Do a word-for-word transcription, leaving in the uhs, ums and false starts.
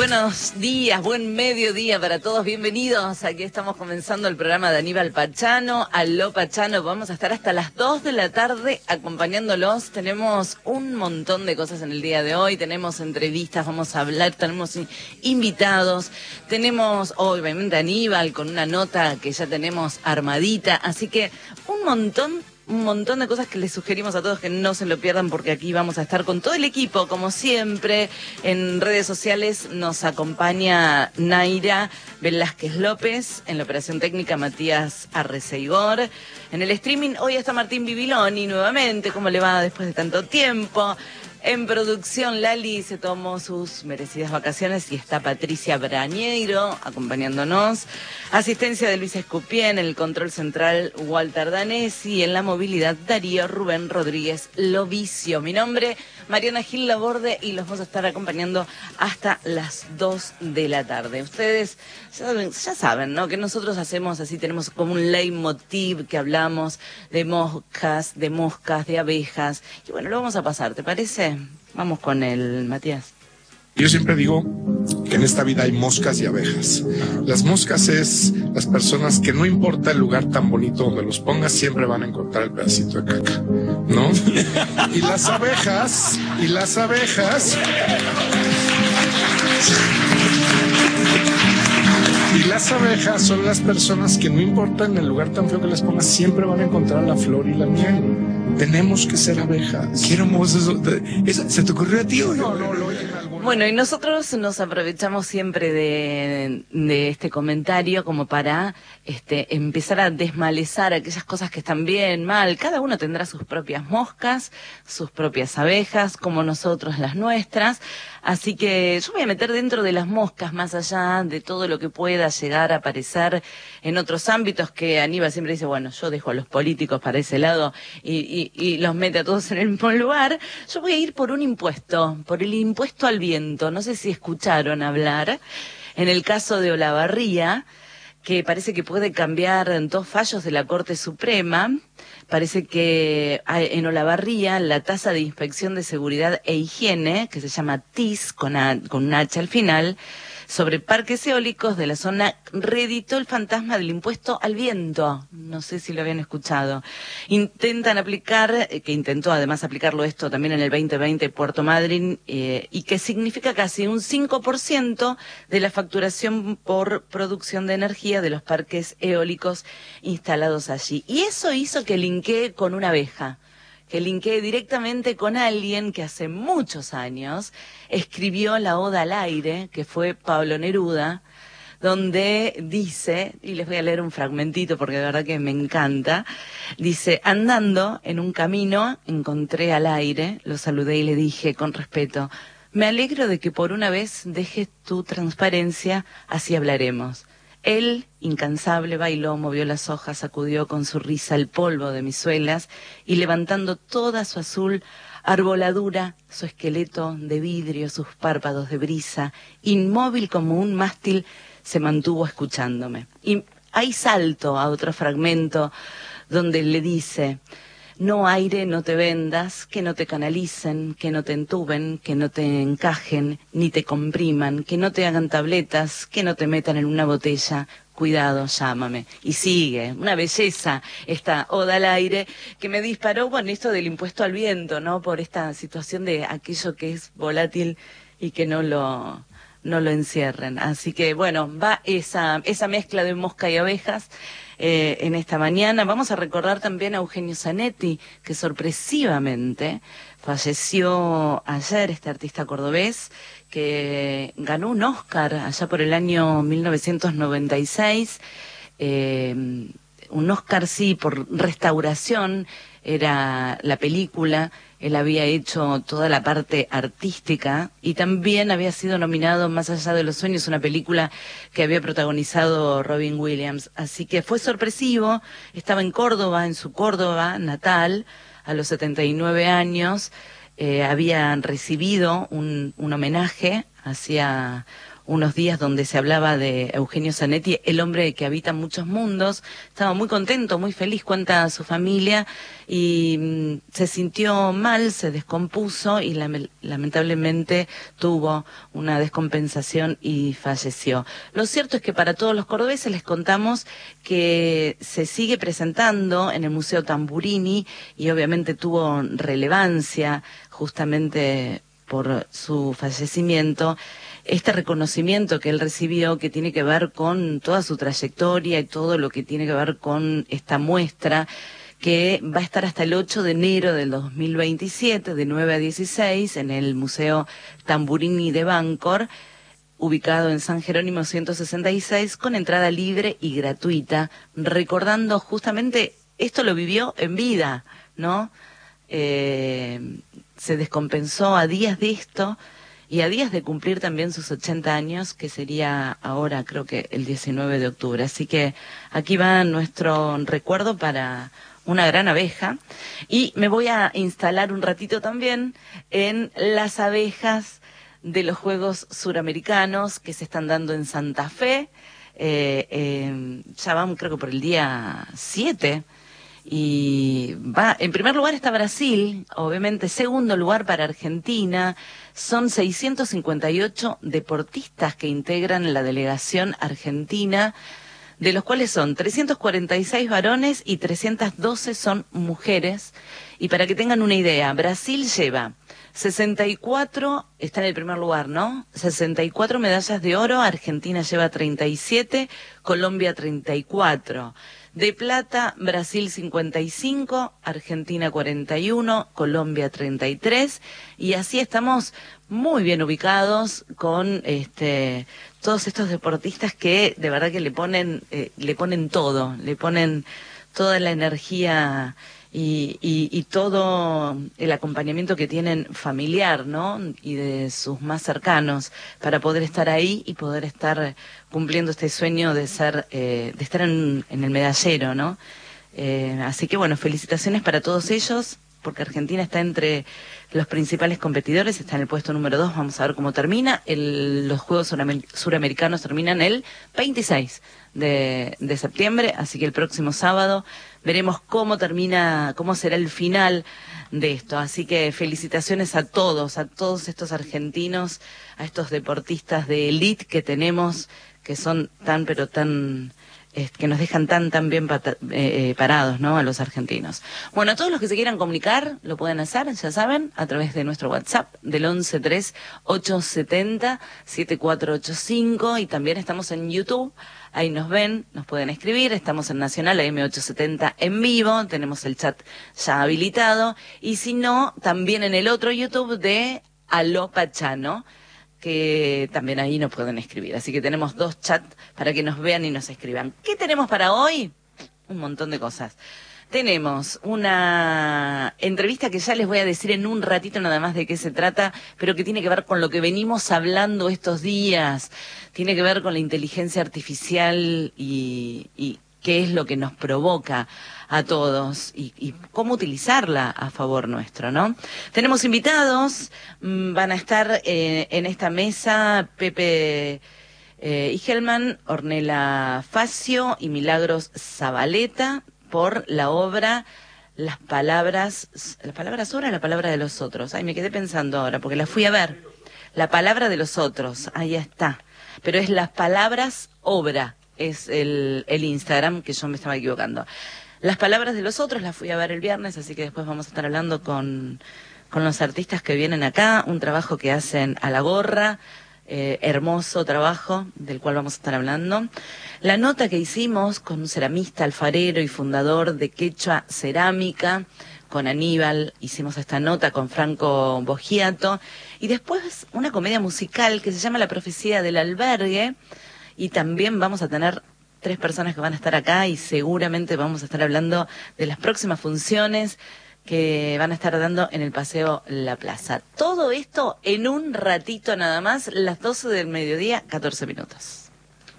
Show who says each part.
Speaker 1: buenos días, buen mediodía para todos, bienvenidos. Aquí estamos comenzando el programa de Aníbal Pachano, Aló Pachano. Vamos a estar hasta las dos de la tarde acompañándolos. Tenemos un montón de cosas en el día de hoy, tenemos entrevistas, vamos a hablar, tenemos invitados, tenemos obviamente a Aníbal con una nota que ya tenemos armadita, así que un montón Un montón de cosas que les sugerimos a todos que no se lo pierdan, porque aquí vamos a estar con todo el equipo, como siempre. En redes sociales nos acompaña Naira Velázquez López, en la operación técnica Matías Arreceigor. En el streaming hoy está Martín Bibiloni nuevamente, ¿cómo le va después de tanto tiempo? En producción, Lali se tomó sus merecidas vacaciones y está Patricia Brañeiro acompañándonos. Asistencia de Luis Escupien, en el control central Walter Danesi, en la movilidad Darío Rubén Rodríguez Lovicio. Mi nombre, Mariana Gil Laborde, y los vamos a estar acompañando hasta las dos de la tarde. Ustedes ya saben, ya saben, ¿no? Que nosotros hacemos así, tenemos como un leitmotiv que hablamos de moscas, de moscas, de abejas. Y bueno, lo vamos a pasar, ¿te parece? Vamos con el Matías.
Speaker 2: Yo siempre digo que en esta vida hay moscas y abejas. Las moscas es las personas que no importa el lugar tan bonito donde los pongas, siempre van a encontrar el pedacito de caca, ¿no? Y las abejas, y las abejas... Y las abejas son las personas que no importa en el lugar tan feo que les pongas, siempre van a encontrar la flor y la miel. Tenemos que ser abejas.
Speaker 3: Qué hermoso eso. ¿Eso ¿Se te ocurrió a ti o
Speaker 2: no? No, lo oí en algún...
Speaker 1: Bueno, y nosotros nos aprovechamos siempre de, de este comentario como para este, empezar a desmalezar aquellas cosas que están bien, mal. Cada uno tendrá sus propias moscas, sus propias abejas, como nosotros las nuestras. Así que yo voy a meter dentro de las moscas, más allá de todo lo que pueda llegar a aparecer en otros ámbitos, que Aníbal siempre dice, bueno, yo dejo a los políticos para ese lado y, y, y los mete a todos en el mismo lugar. Yo voy a ir por un impuesto, por el impuesto al viento. No sé si escucharon hablar, en el caso de Olavarría, que parece que puede cambiar en dos fallos de la Corte Suprema. Parece que en Olavarría la tasa de inspección de seguridad e higiene, que se llama T I S, con, a, con un H al final, sobre parques eólicos de la zona, reeditó el fantasma del impuesto al viento. No sé si lo habían escuchado. Intentan aplicar, que intentó además aplicarlo esto también en el veinte veinte Puerto Madryn, eh, y que significa casi un cinco por ciento de la facturación por producción de energía de los parques eólicos instalados allí. Y eso hizo que linkee con una abeja, que linkeé directamente con alguien que hace muchos años escribió la Oda al Aire, que fue Pablo Neruda, donde dice, y les voy a leer un fragmentito porque de verdad que me encanta, dice: andando en un camino encontré al aire, lo saludé y le dije con respeto, me alegro de que por una vez dejes tu transparencia, así hablaremos. Él, incansable, bailó, movió las hojas, sacudió con su risa el polvo de mis suelas y levantando toda su azul arboladura, su esqueleto de vidrio, sus párpados de brisa, inmóvil como un mástil, se mantuvo escuchándome. Y ahí salto a otro fragmento donde le dice: no, aire, no te vendas, que no te canalicen, que no te entuben, que no te encajen, ni te compriman, que no te hagan tabletas, que no te metan en una botella. Cuidado, llámame. Y sigue, una belleza esta Oda al Aire, que me disparó con esto del impuesto al viento, ¿no? Por esta situación de aquello que es volátil y que no lo... no lo encierren. Así que, bueno, va esa, esa mezcla de mosca y abejas eh, en esta mañana. Vamos a recordar también a Eugenio Zanetti, que sorpresivamente falleció ayer, este artista cordobés, que ganó un Oscar allá por el año mil novecientos noventa y seis, eh, un Oscar, sí, por restauración, era la película. Él había hecho toda la parte artística y también había sido nominado Más allá de los sueños, una película que había protagonizado Robin Williams. Así que fue sorpresivo, estaba en Córdoba, en su Córdoba natal, a los setenta y nueve años, eh, habían recibido un, un homenaje, hacía unos días donde se hablaba de Eugenio Zanetti, el hombre que habita muchos mundos. Estaba muy contento, muy feliz, cuenta su familia, y mm, se sintió mal, se descompuso y lame- lamentablemente tuvo una descompensación y falleció. Lo cierto es que para todos los cordobeses les contamos que se sigue presentando en el Museo Tamburini, y obviamente tuvo relevancia justamente por su fallecimiento, este reconocimiento que él recibió, que tiene que ver con toda su trayectoria y todo lo que tiene que ver con esta muestra, que va a estar hasta el ocho de enero del dos mil veintisiete, de nueve a dieciséis, en el Museo Tamburini de Bangkok, ubicado en San Jerónimo ciento sesenta y seis, con entrada libre y gratuita, recordando justamente, esto lo vivió en vida, ¿no? Eh, se descompensó a días de esto y a días de cumplir también sus ochenta años, que sería ahora creo que el diecinueve de octubre. Así que aquí va nuestro recuerdo para una gran abeja, y me voy a instalar un ratito también en las abejas de los Juegos Suramericanos que se están dando en Santa Fe. Eh, eh, ya vamos creo que por el día siete. Y va, en primer lugar está Brasil, obviamente. Segundo lugar para Argentina. Son seiscientos cincuenta y ocho deportistas que integran la delegación argentina, de los cuales son trescientos cuarenta y seis varones y trescientas doce son mujeres. Y para que tengan una idea, Brasil lleva sesenta y cuatro, está en el primer lugar, ¿no? sesenta y cuatro medallas de oro, Argentina lleva treinta y siete, Colombia treinta y cuatro. De plata, Brasil cincuenta y cinco, Argentina cuarenta y uno, Colombia treinta y tres, y así estamos muy bien ubicados con este todos estos deportistas que de verdad que le ponen eh, le ponen todo, le ponen toda la energía y, y, y todo el acompañamiento que tienen familiar, ¿no? Y de sus más cercanos, para poder estar ahí y poder estar cumpliendo este sueño de ser, eh, de estar en, en el medallero, ¿no? Eh, así que bueno, felicitaciones para todos ellos, porque Argentina está entre los principales competidores, está en el puesto número dos, vamos a ver cómo termina. El, los Juegos Suramer- Suramericanos terminan el veintiséis de, de septiembre, así que el próximo sábado veremos cómo termina, cómo será el final de esto. Así que felicitaciones a todos, a todos estos argentinos, a estos deportistas de élite que tenemos, que son tan, pero tan... que nos dejan tan tan bien pata, eh, parados, ¿no? A los argentinos. Bueno, a todos los que se quieran comunicar lo pueden hacer, ya saben, a través de nuestro WhatsApp del once tres ocho setenta siete cuatro ocho cinco, y también estamos en YouTube, ahí nos ven, nos pueden escribir, estamos en Nacional A M ochocientos setenta en vivo, tenemos el chat ya habilitado, y si no, también en el otro YouTube de Aló Pachano, que también ahí nos pueden escribir. Así que tenemos dos chats para que nos vean y nos escriban. ¿Qué tenemos para hoy? Un montón de cosas. Tenemos una entrevista que ya les voy a decir en un ratito nada más de qué se trata, pero que tiene que ver con lo que venimos hablando estos días. Tiene que ver con la inteligencia artificial y, y qué es lo que nos provoca a todos y, y cómo utilizarla a favor nuestro, ¿no? Tenemos invitados, mmm, van a estar eh, en esta mesa Pepe eh, Igelman, Ornella Facio y Milagros Zabaleta, por la obra Las Palabras, ¿las palabras sobre o la palabra de los otros? Ay, me quedé pensando ahora, porque la fui a ver. La palabra de los otros, ahí está. Pero es Las Palabras Obra, es el, el Instagram, que yo me estaba equivocando. Las Palabras de los Otros las fui a ver el viernes, así que después vamos a estar hablando con, con los artistas que vienen acá, un trabajo que hacen a la gorra, eh, hermoso trabajo, del cual vamos a estar hablando. La nota que hicimos con un ceramista, alfarero y fundador de Quechua Cerámica, con Aníbal, hicimos esta nota con Franco Bogiato, y después una comedia musical que se llama La Profecía del Albergue, y también vamos a tener tres personas que van a estar acá y seguramente vamos a estar hablando de las próximas funciones que van a estar dando en el Paseo La Plaza. Todo esto en un ratito nada más, las doce del mediodía, catorce minutos.